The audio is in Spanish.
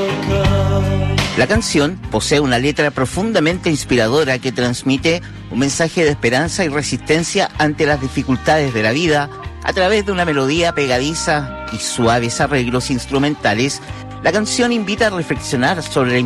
La canción posee una letra profundamente inspiradora que transmite un mensaje de esperanza y resistencia ante las dificultades de la vida a través de una melodía pegadiza y suaves arreglos instrumentales. La canción invita a reflexionar sobre la